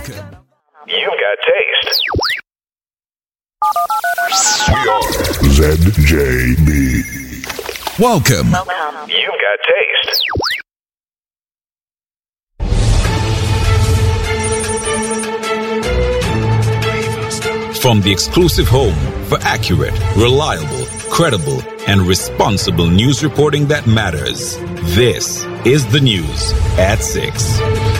Welcome. You've got taste. We are ZJB. Welcome. You've got taste. From the exclusive home for accurate, reliable, credible, and responsible news reporting that matters. This is the news at 6.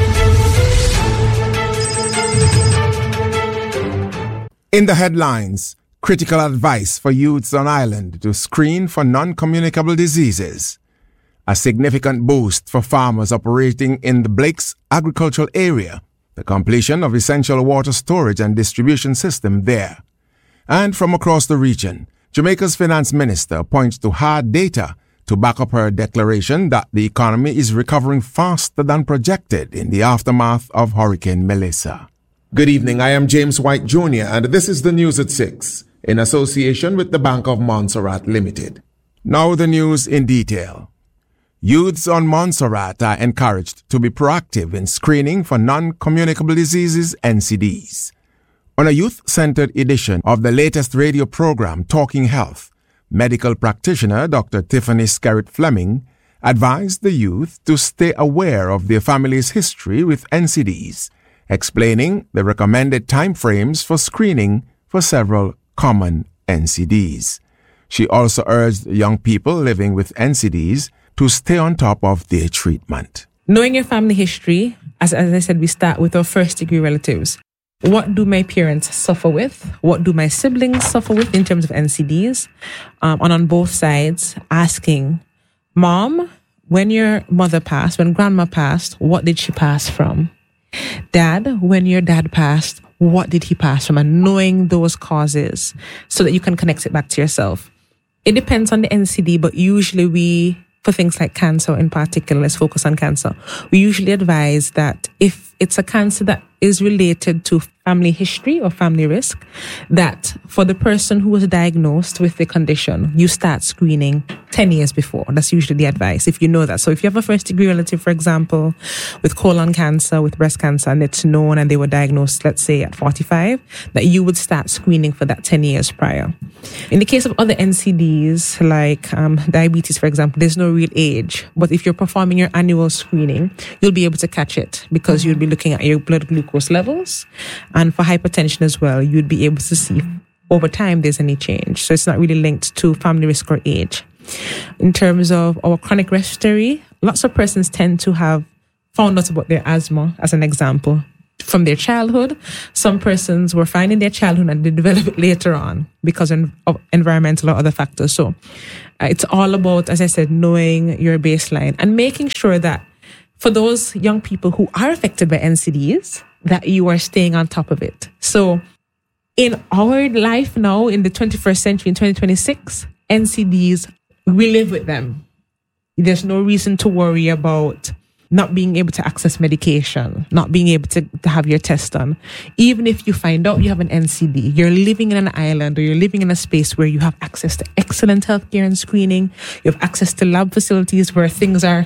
In the headlines, critical advice for youths on island to screen for non-communicable diseases. A significant boost for farmers operating in the Blake's agricultural area. The completion of essential water storage and distribution system there. And from across the region, Jamaica's finance minister points to hard data to back up her declaration that the economy is recovering faster than projected in the aftermath of Hurricane Melissa. Good evening, I am James White Jr. and this is the News at 6 in association with the Bank of Montserrat Limited. Now the news in detail. Youths on Montserrat are encouraged to be proactive in screening for non-communicable diseases, NCDs. On a youth-centered edition of the latest radio program, Talking Health, medical practitioner Dr. Tiffany Skerritt Fleming advised the youth to stay aware of their family's history with NCDs, explaining the recommended timeframes for screening for several common NCDs. She also urged young people living with NCDs to stay on top of their treatment. Knowing your family history, as I said, we start with our first-degree relatives. What do my parents suffer with? What do my siblings suffer with in terms of NCDs? And on both sides, asking, Mom, when your mother passed, when grandma passed, what did she pass from? Dad, when your dad passed, what did he pass from? And knowing those causes so that you can connect it back to yourself. It depends on the NCD, but usually for things like cancer in particular, let's focus on cancer. We usually advise that if it's a cancer that is related to family history or family risk, that for the person who was diagnosed with the condition, you start screening 10 years before. That's usually the advice, if you know that. So if you have a first-degree relative, for example, with colon cancer, with breast cancer, and it's known and they were diagnosed, let's say, at 45, that you would start screening for that 10 years prior. In the case of other NCDs, like diabetes, for example, there's no real age. But if you're performing your annual screening, you'll be able to catch it because you'll be looking at your blood glucose levels. And for hypertension as well, you'd be able to see over time there's any change. So it's not really linked to family risk or age. In terms of our chronic respiratory, lots of persons tend to have found out about their asthma, as an example, from their childhood. Some persons were fine in their childhood and they develop it later on because of environmental or other factors. So it's all about, as I said, knowing your baseline and making sure that for those young people who are affected by NCDs, that you are staying on top of it. So in our life now, in the 21st century, in 2026, NCDs, we live with them. There's no reason to worry about not being able to access medication, not being able to have your test done. Even if you find out you have an NCD, you're living in an island or you're living in a space where you have access to excellent healthcare and screening, you have access to lab facilities where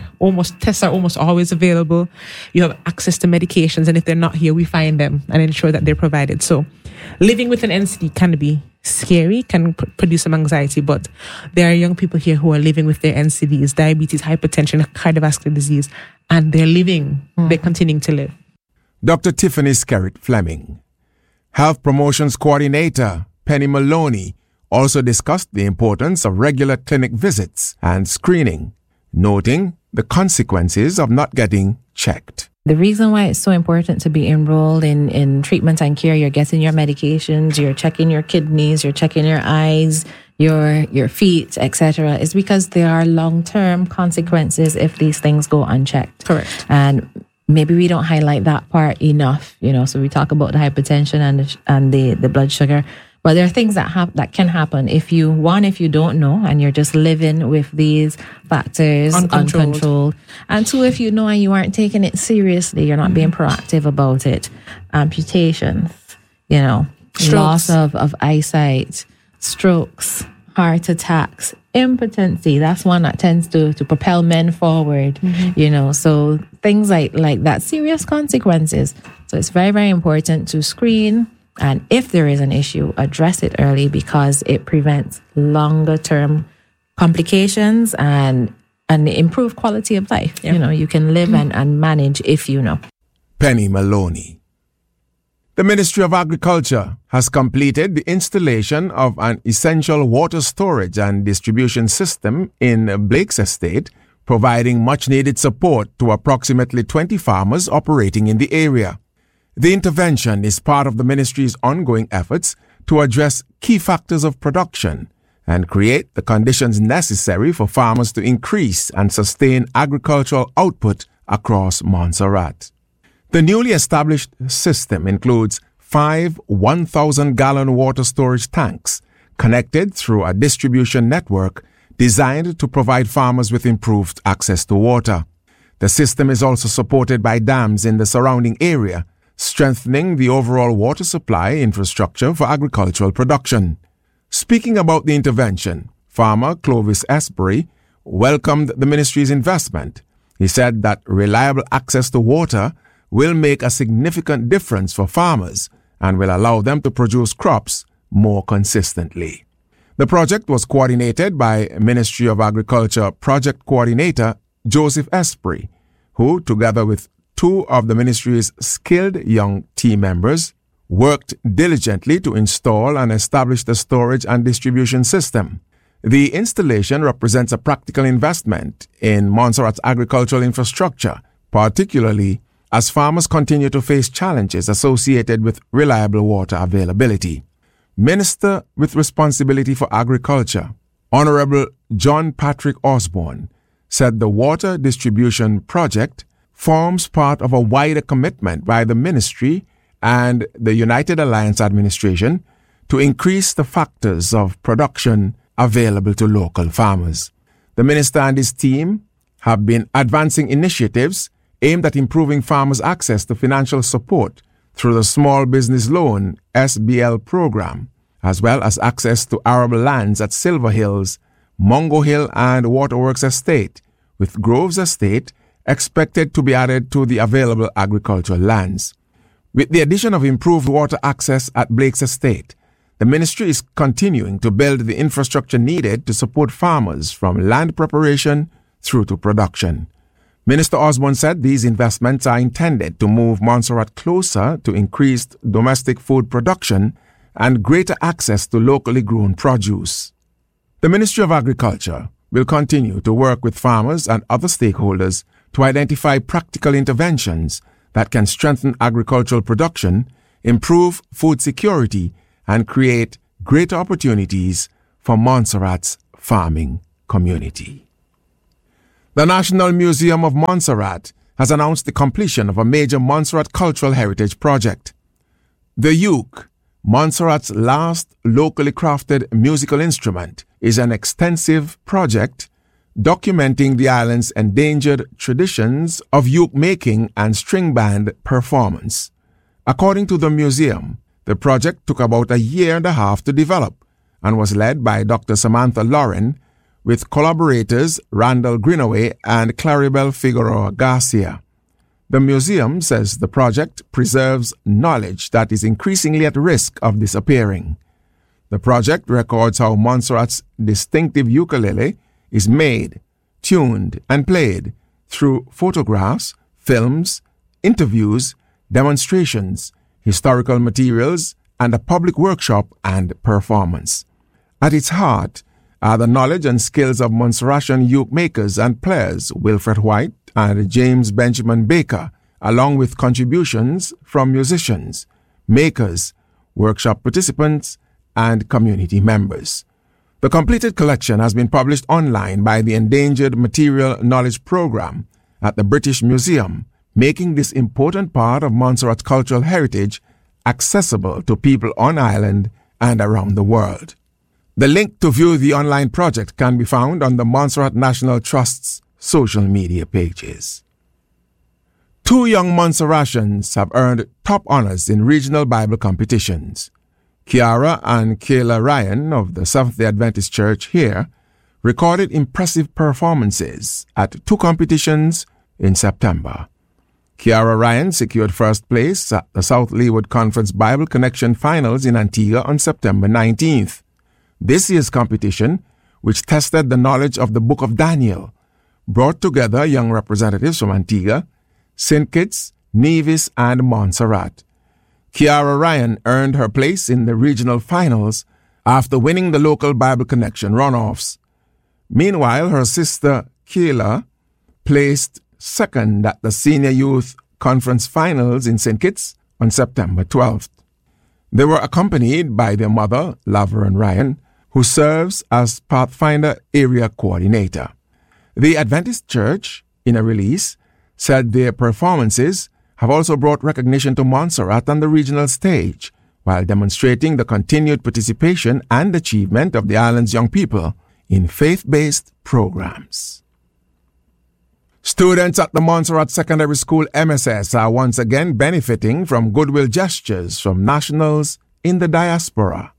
tests are almost always available, you have access to medications, and if they're not here, we find them and ensure that they're provided. So living with an NCD can be scary, can produce some anxiety, but there are young people here who are living with their NCDs, diabetes, hypertension, cardiovascular disease, and they're living, they're continuing to live. Dr. Tiffany Skerritt Fleming. Health Promotions Coordinator Penny Maloney also discussed the importance of regular clinic visits and screening, noting the consequences of not getting checked. The reason why it's so important to be enrolled in treatment and care, you're getting your medications, you're checking your kidneys, you're checking your eyes, your feet, etc., is because there are long-term consequences if these things go unchecked. Correct. And maybe we don't highlight that part enough, so we talk about the hypertension and the blood sugar. But there are things that can happen if you don't know and you're just living with these factors uncontrolled. And two, if you know and you aren't taking it seriously, you're not being proactive about it. Amputations, loss of eyesight, strokes, heart attacks, impotency. That's one that tends to propel men forward, so things like that, serious consequences. So it's very, very important to screen, and if there is an issue, address it early, because it prevents longer term complications and improve quality of life. Yeah. You can live and manage if you know. Penny Maloney. The Ministry of Agriculture has completed the installation of an essential water storage and distribution system in Blake's Estate, providing much-needed support to approximately 20 farmers operating in the area. The intervention is part of the ministry's ongoing efforts to address key factors of production and create the conditions necessary for farmers to increase and sustain agricultural output across Montserrat. The newly established system includes 5 1,000-gallon water storage tanks connected through a distribution network designed to provide farmers with improved access to water. The system is also supported by dams in the surrounding area, strengthening the overall water supply infrastructure for agricultural production. Speaking about the intervention, farmer Clovis Esbury welcomed the ministry's investment. He said that reliable access to water will make a significant difference for farmers and will allow them to produce crops more consistently. The project was coordinated by Ministry of Agriculture Project Coordinator Joseph Esbury, who, together with 2 of the ministry's skilled young team members, worked diligently to install and establish the storage and distribution system. The installation represents a practical investment in Montserrat's agricultural infrastructure, particularly as farmers continue to face challenges associated with reliable water availability. Minister with responsibility for agriculture, Honorable John Patrick Osborne, said the water distribution project forms part of a wider commitment by the ministry and the United Alliance administration to increase the factors of production available to local farmers. The minister and his team have been advancing initiatives aimed at improving farmers' access to financial support through the Small Business Loan SBL program, as well as access to arable lands at Silver Hills, Mungo Hill and Waterworks Estate, with Groves Estate expected to be added to the available agricultural lands. With the addition of improved water access at Blake's Estate, the ministry is continuing to build the infrastructure needed to support farmers from land preparation through to production. Minister Osborne said these investments are intended to move Montserrat closer to increased domestic food production and greater access to locally grown produce. The Ministry of Agriculture will continue to work with farmers and other stakeholders to identify practical interventions that can strengthen agricultural production, improve food security, and create greater opportunities for Montserrat's farming community. The National Museum of Montserrat has announced the completion of a major Montserrat cultural heritage project. The uke, Montserrat's last locally crafted musical instrument, is an extensive project documenting the island's endangered traditions of uke making and string band performance. According to the museum, the project took about a year and a half to develop and was led by Dr. Samantha Lauren, with collaborators Randall Greenaway and Claribel Figueroa Garcia. The museum says the project preserves knowledge that is increasingly at risk of disappearing. The project records how Montserrat's distinctive ukulele is made, tuned, and played through photographs, films, interviews, demonstrations, historical materials, and a public workshop and performance. At its heart are the knowledge and skills of Montserratian uke makers and players Wilfred White and James Benjamin Baker, along with contributions from musicians, makers, workshop participants, and community members. The completed collection has been published online by the Endangered Material Knowledge Program at the British Museum, making this important part of Montserrat's cultural heritage accessible to people on island and around the world. The link to view the online project can be found on the Montserrat National Trust's social media pages. 2 young Montserratians have earned top honors in regional Bible competitions. Kiara and Kayla Ryan of the Seventh-day Adventist Church here recorded impressive performances at 2 competitions in September. Kiara Ryan secured first place at the South Leeward Conference Bible Connection Finals in Antigua on September 19th. This year's competition, which tested the knowledge of the Book of Daniel, brought together young representatives from Antigua, St. Kitts, Nevis, and Montserrat. Kiara Ryan earned her place in the regional finals after winning the local Bible Connection runoffs. Meanwhile, her sister, Kayla, placed second at the Senior Youth Conference Finals in St. Kitts on September 12th. They were accompanied by their mother, Laverne Ryan, who serves as Pathfinder Area Coordinator. The Adventist Church, in a release, said their performances have also brought recognition to Montserrat on the regional stage, while demonstrating the continued participation and achievement of the island's young people in faith-based programs. Students at the Montserrat Secondary School MSS are once again benefiting from goodwill gestures from nationals in the diaspora.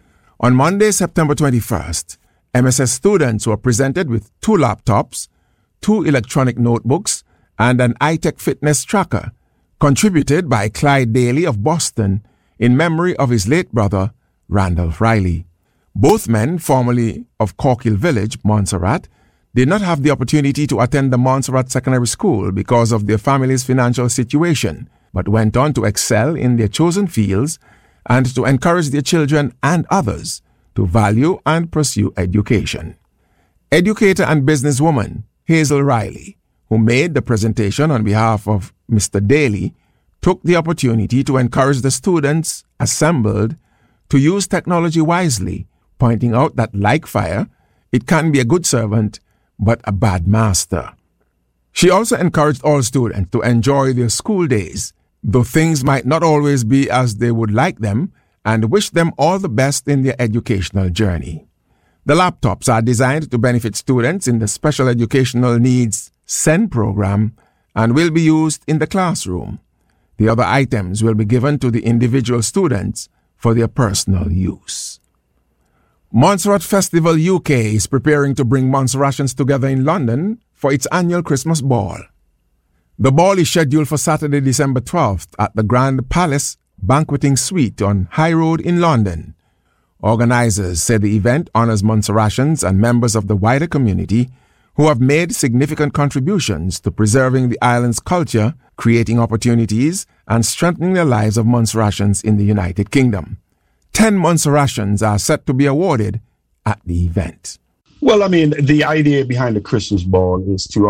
On Monday, September 21st, MSS students were presented with 2 laptops, 2 electronic notebooks, and an iTech fitness tracker, contributed by Clyde Daly of Boston in memory of his late brother, Randolph Riley. Both men, formerly of Corkill Village, Montserrat, did not have the opportunity to attend the Montserrat Secondary School because of their family's financial situation, but went on to excel in their chosen fields and to encourage their children and others to value and pursue education. Educator and businesswoman Hazel Riley, who made the presentation on behalf of Mr. Daly, took the opportunity to encourage the students assembled to use technology wisely, pointing out that, like fire, it can be a good servant but a bad master. She also encouraged all students to enjoy their school days, though things might not always be as they would like them, and wished them all the best in their educational journey. The laptops are designed to benefit students in the Special Educational Needs SEN program and will be used in the classroom. The other items will be given to the individual students for their personal use. Montserrat Festival UK is preparing to bring Montserratians together in London for its annual Christmas Ball. The ball is scheduled for Saturday, December 12th at the Grand Palace Banqueting Suite on High Road in London. Organizers say the event honors Montserratians and members of the wider community who have made significant contributions to preserving the island's culture, creating opportunities, and strengthening the lives of Montserratians in the United Kingdom. 10 Montserratians are set to be awarded at the event. Well, I mean, the idea behind the Christmas Ball is to,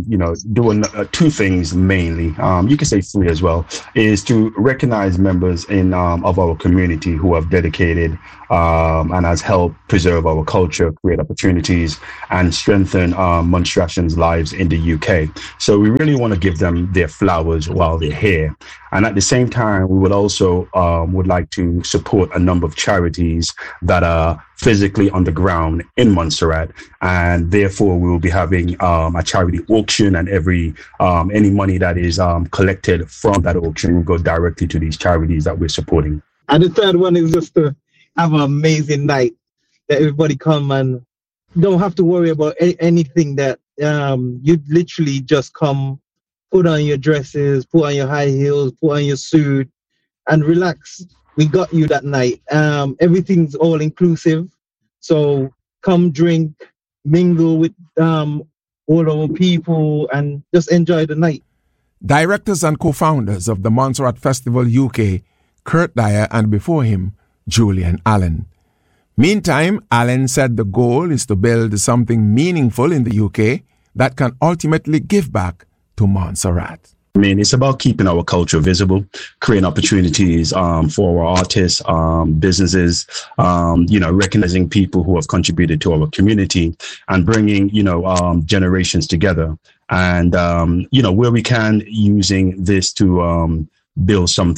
do 2 things mainly. You can say 3 as well, is to recognize members of our community who have dedicated and has helped preserve our culture, create opportunities, and strengthen Montserratians' lives in the UK. So we really want to give them their flowers while they're here. And at the same time, we would also would like to support a number of charities that are physically on the ground in Montserrat, and therefore we will be having a charity auction, and any money that is collected from that auction will go directly to these charities that we're supporting. And the third one is just to have an amazing night that everybody come and don't have to worry about anything. That you literally just come, put on your dresses, put on your high heels, put on your suit, and relax. We got you that night. Everything's all inclusive. So come drink, mingle with all our people, and just enjoy the night. Directors and co-founders of the Montserrat Festival UK, Kurt Dyer, and before him, Julian Allen. Meantime, Allen said the goal is to build something meaningful in the UK that can ultimately give back to Montserrat. I mean, it's about keeping our culture visible, creating opportunities for our artists, businesses, recognizing people who have contributed to our community, and bringing, generations together. And, where we can, using this to build something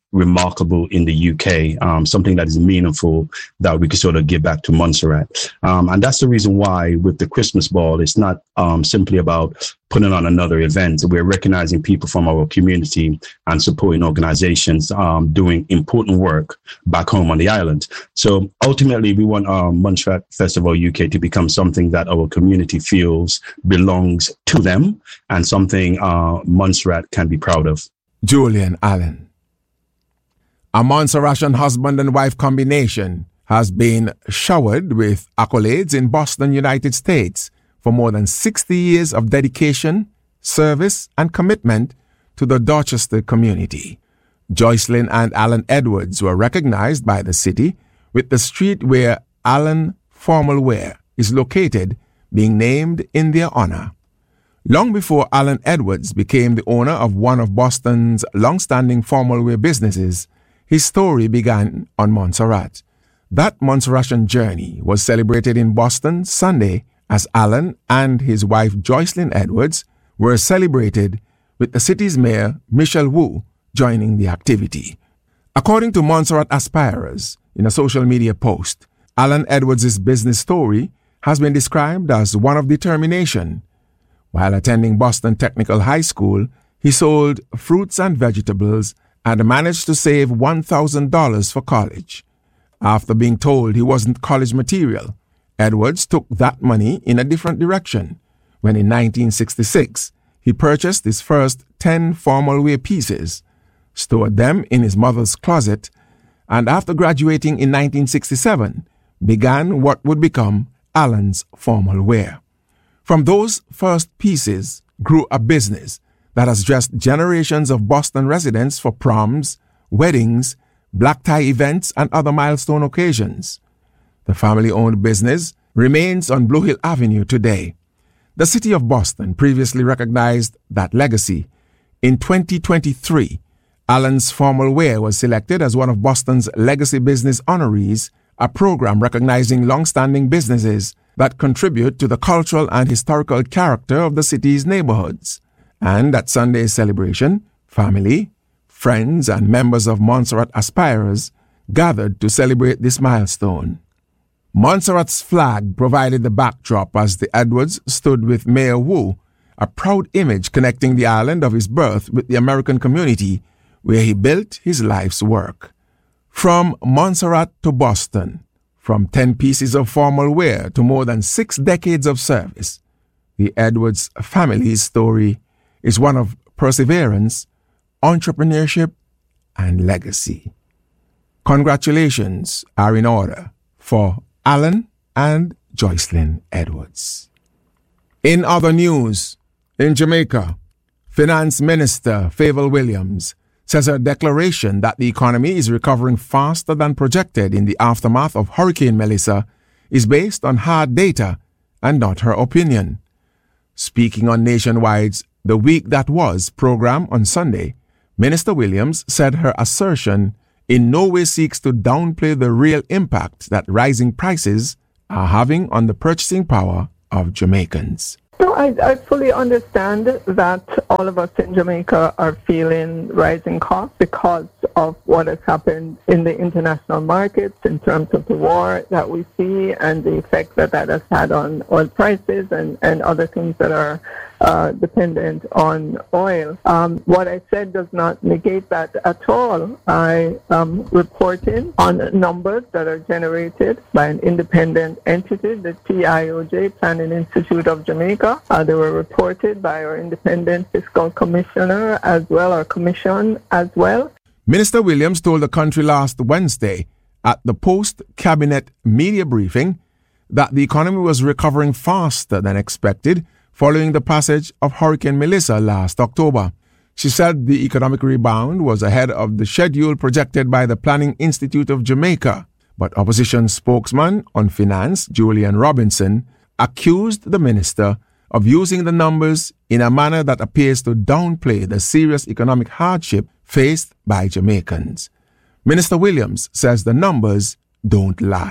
remarkable in the UK, something that is meaningful that we could sort of give back to Montserrat. And that's the reason why with the Christmas ball, it's not simply about putting on another event. We're recognizing people from our community and supporting organizations doing important work back home on the island. So ultimately, we want Montserrat Festival UK to become something that our community feels belongs to them and something Montserrat can be proud of. Julian Allen. A Montserratian husband and wife combination has been showered with accolades in Boston, United States for more than 60 years of dedication, service, and commitment to the Dorchester community. Joycelyn and Alan Edwards were recognized by the city, with the street where Allen Formal Wear is located being named in their honor. Long before Alan Edwards became the owner of one of Boston's long-standing formal wear businesses, his story began on Montserrat. That Montserratian journey was celebrated in Boston Sunday as Alan and his wife Joycelyn Edwards were celebrated with the city's mayor Michelle Wu joining the activity. According to Montserrat aspirers in a social media post, Alan Edwards' business story has been described as one of determination. While attending Boston Technical High School, he sold fruits and vegetables and managed to save $1,000 for college. After being told he wasn't college material, Edwards took that money in a different direction when in 1966 he purchased his first 10 formal wear pieces, stored them in his mother's closet, and after graduating in 1967 began what would become Allen's Formal Wear. From those first pieces grew a business that has dressed generations of Boston residents for proms, weddings, black tie events, and other milestone occasions. The family-owned business remains on Blue Hill Avenue today. The city of Boston previously recognized that legacy. In 2023, Allen's Formal Wear was selected as one of Boston's Legacy Business Honorees, a program recognizing long-standing businesses that contribute to the cultural and historical character of the city's neighborhoods. And at Sunday's celebration, family, friends, and members of Montserrat aspirers gathered to celebrate this milestone. Montserrat's flag provided the backdrop as the Edwards stood with Mayor Wu, a proud image connecting the island of his birth with the American community where he built his life's work. From Montserrat to Boston, from 10 pieces of formal wear to more than 6 decades of service, the Edwards family's story is one of perseverance, entrepreneurship, and legacy. Congratulations are in order for Alan and Joycelyn Edwards. In other news, in Jamaica, Finance Minister Fayval Williams says her declaration that the economy is recovering faster than projected in the aftermath of Hurricane Melissa is based on hard data and not her opinion. Speaking on Nationwide's The Week That Was program on Sunday, Minister Williams said her assertion in no way seeks to downplay the real impact that rising prices are having on the purchasing power of Jamaicans. No, I fully understand that all of us in Jamaica are feeling rising costs because of what has happened in the international markets in terms of the war that we see and the effect that that has had on oil prices and other things that are dependent on oil. What I said does not negate that at all. I am reporting on numbers that are generated by an independent entity, the PIOJ, Planning Institute of Jamaica. They were reported by our independent fiscal commissioner as well, our commission as well. Minister Williams told the country last Wednesday at the post-cabinet media briefing that the economy was recovering faster than expected following the passage of Hurricane Melissa last October. She said the economic rebound was ahead of the schedule projected by the Planning Institute of Jamaica, but opposition spokesman on finance, Julian Robinson, accused the minister of using the numbers in a manner that appears to downplay the serious economic hardship faced by Jamaicans. Minister Williams says the numbers don't lie.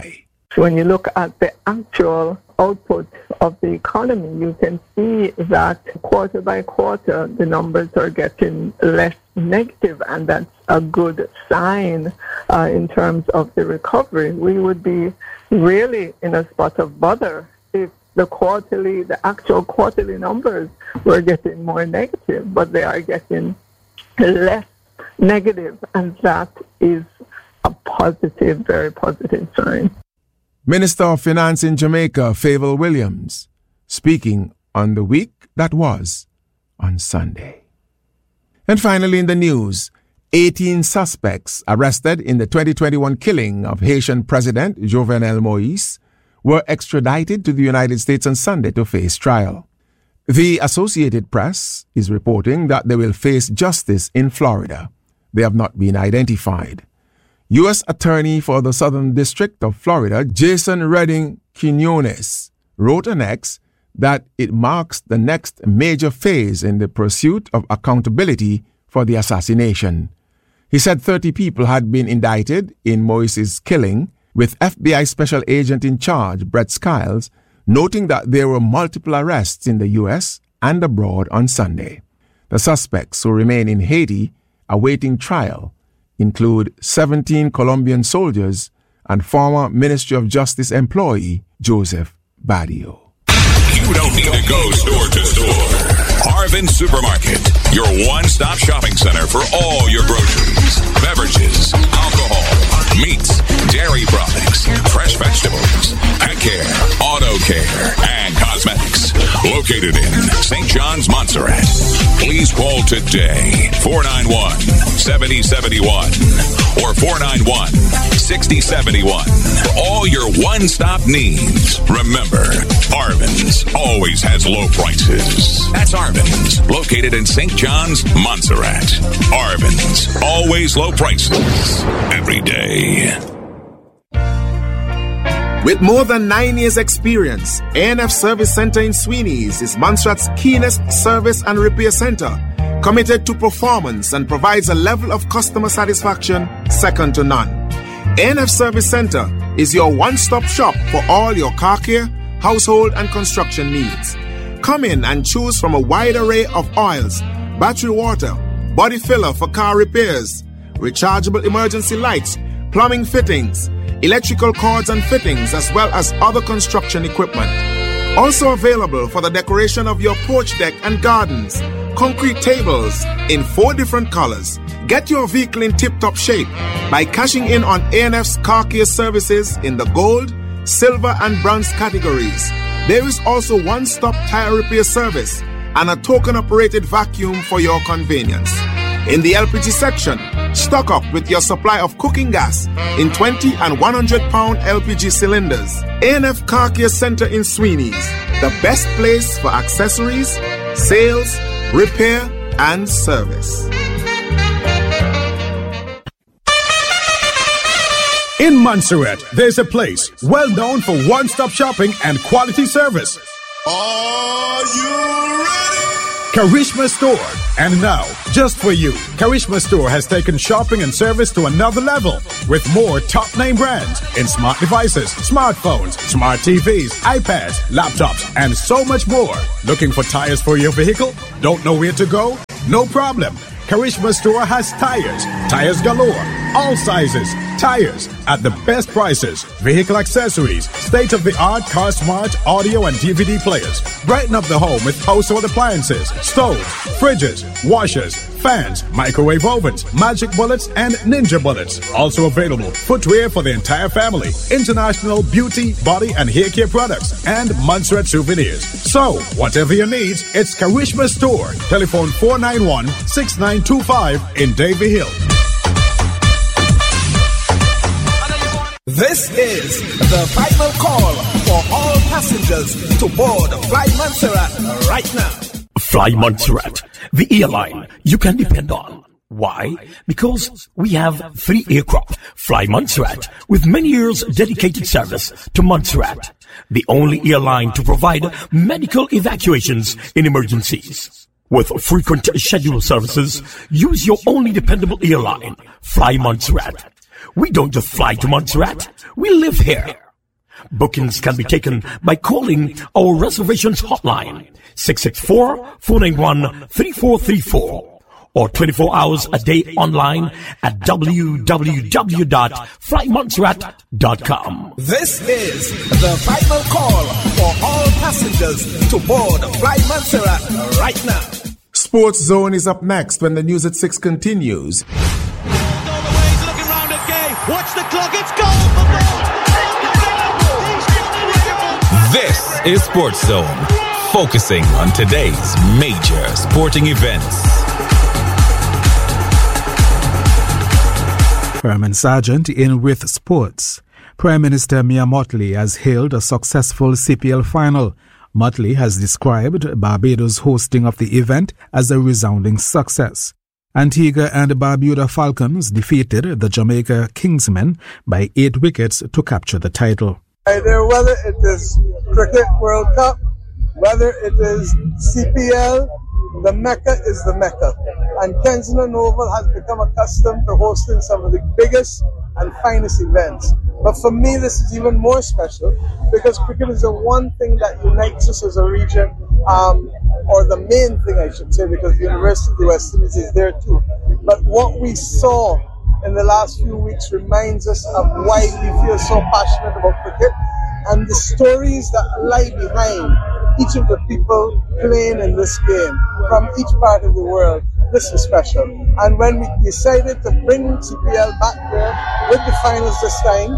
when you look at the actual output of the economy, you can see that quarter by quarter the numbers are getting less negative, and that's a good sign in terms of the recovery. We would be really in a spot of bother if the actual quarterly numbers were getting more negative, but they are getting less negative, and that is a positive, very positive sign. Minister of Finance in Jamaica, Fable Williams, speaking on the week that was on Sunday. And finally in the news, 18 suspects arrested in the 2021 killing of Haitian President Jovenel Moïse were extradited to the United States on Sunday to face trial. The Associated Press is reporting that they will face justice in Florida. They have not been identified. U.S. Attorney for the Southern District of Florida, Jason Redding Quinones, wrote on X that it marks the next major phase in the pursuit of accountability for the assassination. He said 30 people had been indicted in Moïse's killing, with FBI Special Agent in charge, Brett Skiles, noting that there were multiple arrests in the U.S. and abroad on Sunday. The suspects who remain in Haiti awaiting trial include 17 Colombian soldiers and former Ministry of Justice employee Joseph Badio. You don't need to go store to store. Arvin Supermarket, your one-stop shopping center for all your groceries, beverages, alcohol, meats, dairy products, fresh vegetables, pet care, auto care, and cosmetics. Located in St. John's, Montserrat. Please call today, 491-7071 or 491-6071 for all your one-stop needs. Remember, Arvin's always has low prices. That's Arvin's, located in St. John's, Montserrat. Arvin's, always low prices, every day. With more than 9 years' experience, ANF Service Center in Sweeney's is Montserrat's keenest service and repair center, committed to performance and provides a level of customer satisfaction second to none. ANF Service Center is your one-stop shop for all your car care, household and construction needs. Come in and choose from a wide array of oils, battery water, body filler for car repairs, rechargeable emergency lights, plumbing fittings, electrical cords and fittings, as well as other construction equipment. Also available for the decoration of your porch deck and gardens, concrete tables in 4 different colors. Get your vehicle in tip-top shape by cashing in on ANF's car care services in the gold, silver and bronze categories. There is also one-stop tire repair service and a token-operated vacuum for your convenience. In the LPG section, stock up with your supply of cooking gas in 20 and 100-pound LPG cylinders. ANF Car Care Center in Sweeney's, the best place for accessories, sales, repair, and service. In Montserrat, there's a place well known for one-stop shopping and quality service. Are you ready? Karishma Store. And now, just for you, Karishma Store has taken shopping and service to another level with more top-name brands in smart devices, smartphones, smart TVs, iPads, laptops, and so much more. Looking for tires for your vehicle? Don't know where to go? No problem. Karishma Store has tires galore, all sizes, tires at the best prices, vehicle accessories, state-of-the-art car smart audio and DVD players. Brighten up the home with household appliances, stoves, fridges, washers, fans, microwave ovens, magic bullets, and ninja bullets. Also available footwear for the entire family, international beauty, body, and hair care products, and Montserrat souvenirs. So, whatever you need, it's Karishma Store. Telephone 491-6925 in Davie Hill. This is the final call for all passengers to board Fly Montserrat right now. Fly Montserrat, the airline you can depend on. Why? Because we have 3 aircraft. Fly Montserrat, with many years dedicated service to Montserrat, the only airline to provide medical evacuations in emergencies. With frequent scheduled services, use your only dependable airline, Fly Montserrat. We don't just fly to Montserrat, we live here. Bookings can be taken by calling our reservations hotline 664-491-3434 or 24 hours a day online at www.flymontserrat.com. This is the final call for all passengers to board Fly Montserrat right now. Sports Zone is up next when the news at 6 continues. Watch the clock, it's goal! This is Sports Zone, focusing on today's major sporting events. Herman Sargent in with sports. Prime Minister Mia Mottley has hailed a successful CPL final. Mottley has described Barbados' hosting of the event as a resounding success. Antigua and Barbuda Falcons defeated the Jamaica Kingsmen by 8 wickets to capture the title. Whether it is Cricket World Cup, whether it is CPL, the Mecca is the Mecca. And Kensington Oval has become accustomed to hosting some of the biggest and finest events. But for me, this is even more special because cricket is the one thing that unites us as a region, or the main thing, I should say, because the University of the West Indies is there too. But what we saw in the last few weeks reminds us of why we feel so passionate about cricket and the stories that lie behind each of the people playing in this game from each part of the world. This is special. And when we decided to bring CPL back there with the finals this time,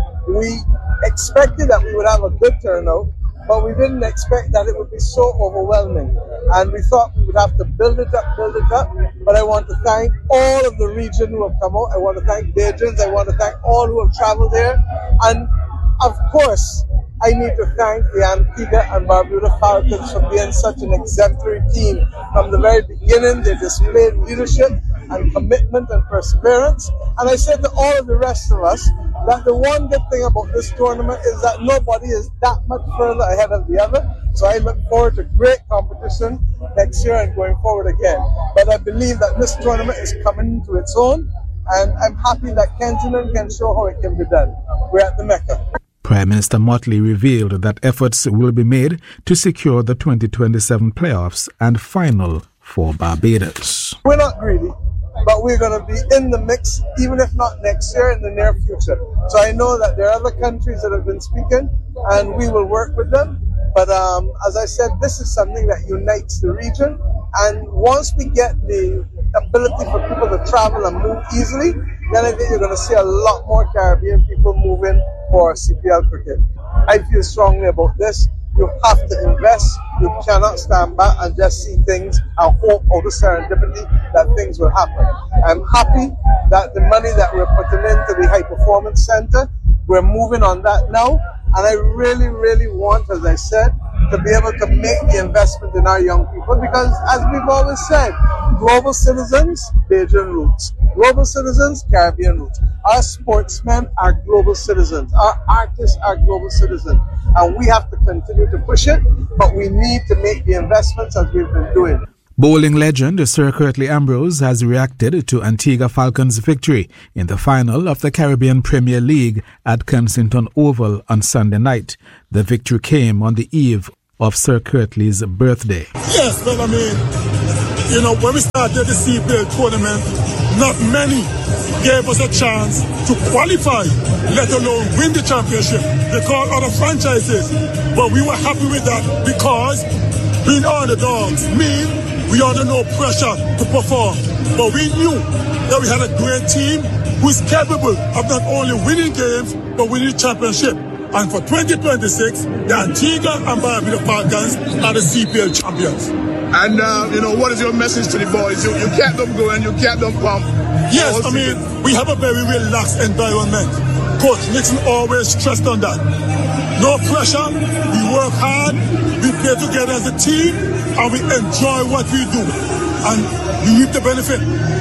we expected that we would have a good turnout, but we didn't expect that it would be so overwhelming. And we thought we would have to build it up. But I want to thank all of the region who have come out. I want to thank Bajans. I want to thank all who have traveled there. And of course, I need to thank the Antigua and Barbuda Falcons for being such an exemplary team. From the very beginning, they displayed leadership and commitment and perseverance. And I said to all of the rest of us that the one good thing about this tournament is that nobody is that much further ahead of the other. So I look forward to great competition next year and going forward again. But I believe that this tournament is coming into its own, and I'm happy that Kensington can show how it can be done. We're at the Mecca. Prime Minister Mottley revealed that efforts will be made to secure the 2027 playoffs and final for Barbados. We're not greedy, but we're going to be in the mix, even if not next year, in the near future. So I know that there are other countries that have been speaking, and we will work with them. But as I said, this is something that unites the region. And once we get the ability for people to travel and move easily, then I think you're going to see a lot more Caribbean people moving for CPL cricket. I feel strongly about this. You have to invest. You cannot stand back and just see things and hope out of serendipity that things will happen. I'm happy that the money that we're putting into the High Performance Center, we're moving on that now. And I really, really want, as I said, to be able to make the investment in our young people because, as we've always said, global citizens, Bajan roots. Global citizens, Caribbean roots. Our sportsmen are global citizens. Our artists are global citizens. And we have to continue to push it, but we need to make the investments as we've been doing. Bowling legend Sir Curtly Ambrose has reacted to Antigua Falcons' victory in the final of the Caribbean Premier League at Kensington Oval on Sunday night. The victory came on the eve of Sir Curtly's birthday. Yes, well, I mean, when we started the CPL tournament, not many gave us a chance to qualify, let alone win the championship. They called other franchises, but we were happy with that because being underdogs mean we under no pressure to perform. But we knew that we had a great team who is capable of not only winning games, but winning the championship. And for 2026, the Antigua and Barbuda Falcons are the CPL champions. And, what is your message to the boys? You kept them going, you kept them pumped. Yes, I mean, we have a very relaxed environment. Coach Nixon always stressed on that. No pressure, we work hard, we play together as a team, and we enjoy what we do. And we reap the benefit.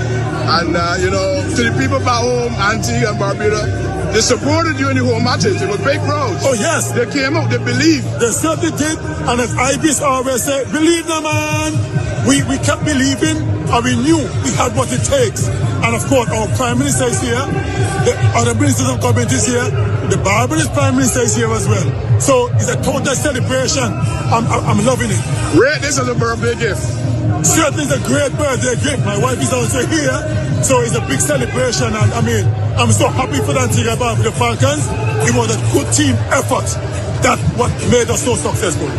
And, to the people back home, Antigua and Barbuda, they supported you in the home matches. It was big crowds. Oh, yes. They came out, they believed. They certainly did. And as IBs always say, believe no man. we kept believing and we knew we had what it takes. And of course, our Prime Minister is here, the other ministers of government is here, the Barbados Prime Minister is here as well. So it's a total celebration. I'm loving it. Rate this as a birthday gift. Certainly it's a great birthday gift. My wife is also here, so it's a big celebration. And I mean, I'm so happy for that thing about the Falcons. It was a good team effort. That's what made us so successful.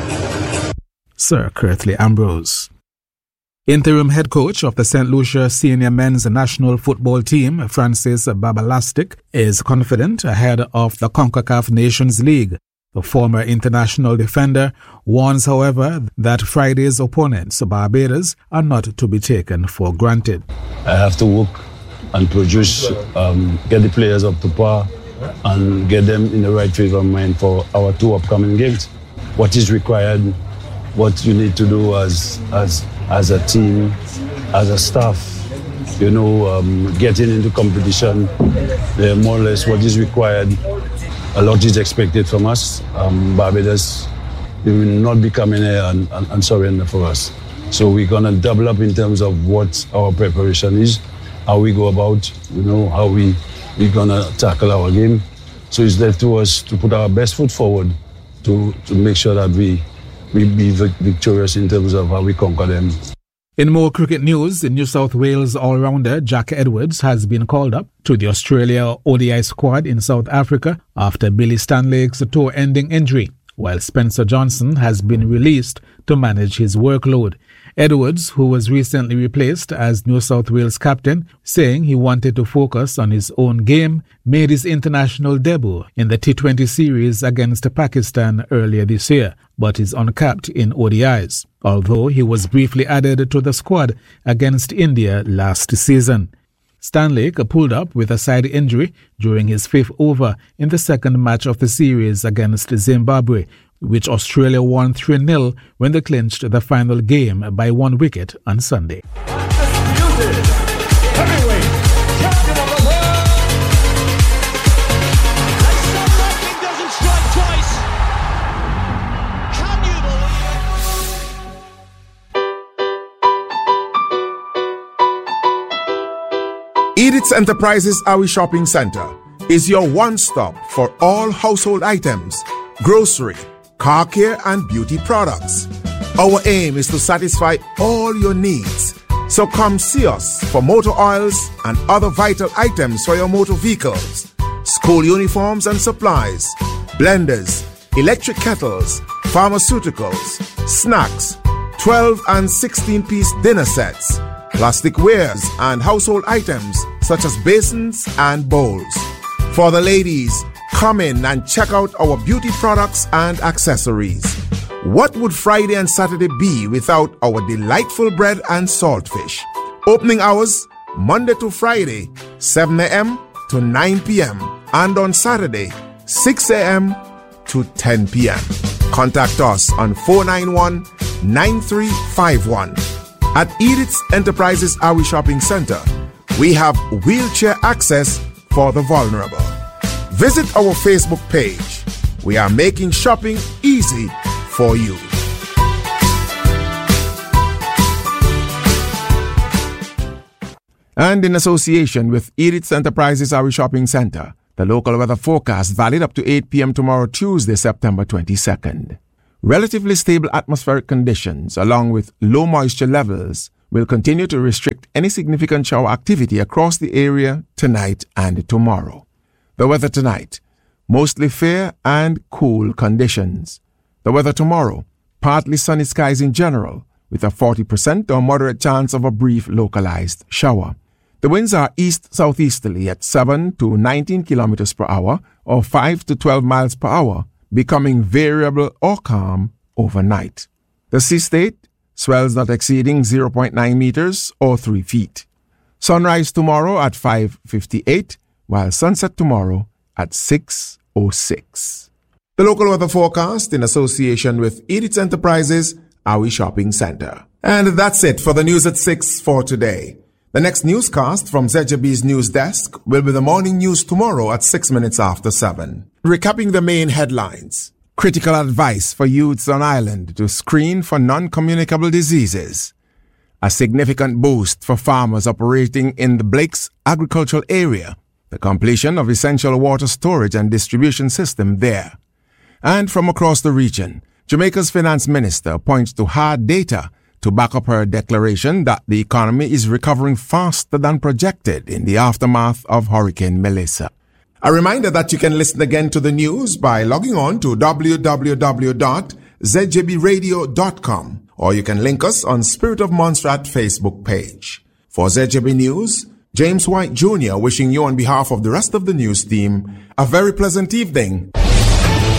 Sir Curtly Ambrose. Interim head coach of the St. Lucia senior men's national football team, Francis Babalastic, is confident ahead of the CONCACAF Nations League. The former international defender warns, however, that Friday's opponents, Barbados, are not to be taken for granted. I have to work and produce, get the players up to par and get them in the right frame of mind for our two upcoming games. What is required, what you need to do as a team, as a staff, getting into competition, more or less what is required. A lot is expected from us. Barbados will not be coming here and surrender for us. So we're going to double up in terms of what our preparation is, how we go about, how we're going to tackle our game. So it's left to us to put our best foot forward to make sure that we be victorious in terms of how we conquer them. In more cricket news, the New South Wales all-rounder Jack Edwards has been called up to the Australia ODI squad in South Africa after Billy Stanlake's tour-ending injury, while Spencer Johnson has been released to manage his workload. Edwards, who was recently replaced as New South Wales captain, saying he wanted to focus on his own game, made his international debut in the T20 series against Pakistan earlier this year, but is uncapped in ODIs, although he was briefly added to the squad against India last season. Stanlake pulled up with a side injury during his fifth over in the second match of the series against Zimbabwe, which Australia won 3-0 when they clinched the final game by 1 wicket on Sunday. Edith's Enterprises Awi Shopping Center is your one-stop for all household items, grocery, car care and beauty products. Our aim is to satisfy all your needs. So come see us for motor oils and other vital items for your motor vehicles, school uniforms and supplies, blenders, electric kettles, pharmaceuticals, snacks, 12 and 16-piece dinner sets, plastic wares and household items such as basins and bowls. For the ladies, come in and check out our beauty products and accessories. What would Friday and Saturday be without our delightful bread and saltfish? Opening hours, Monday to Friday, 7 a.m. to 9 p.m. and on Saturday, 6 a.m. to 10 p.m. Contact us on 491-9351. At Edith's Enterprises Awi Shopping Center, we have wheelchair access for the vulnerable. Visit our Facebook page. We are making shopping easy for you. And in association with Edith's Enterprises Awi Shopping Center, the local weather forecast valid up to 8 p.m. tomorrow, Tuesday, September 22nd. Relatively stable atmospheric conditions, along with low moisture levels, will continue to restrict any significant shower activity across the area tonight and tomorrow. The weather tonight, mostly fair and cool conditions. The weather tomorrow, partly sunny skies in general, with a 40% or moderate chance of a brief localized shower. The winds are east-southeasterly at 7 to 19 kilometers per hour or 5 to 12 miles per hour, becoming variable or calm overnight. The sea state, swells not exceeding 0.9 meters or 3 feet. Sunrise tomorrow at 5:58, while sunset tomorrow at 6:06. The local weather forecast in association with Edith's Enterprises Awi Shopping Center. And that's it for the news at 6 for today. The next newscast from ZJB's news desk will be the morning news tomorrow at 6 minutes after 7. Recapping the main headlines. Critical advice for youths on island to screen for non-communicable diseases. a significant boost for farmers operating in the Blake's agricultural area, the completion of essential water storage and distribution system there. And from across the region, Jamaica's finance minister points to hard data to back up her declaration that the economy is recovering faster than projected in the aftermath of Hurricane Melissa. A reminder that you can listen again to the news by logging on to www.zjbradio.com, or you can link us on Spirit of Montserrat Facebook page. For ZJB News, James White Jr. wishing you on behalf of the rest of the news team a very pleasant evening.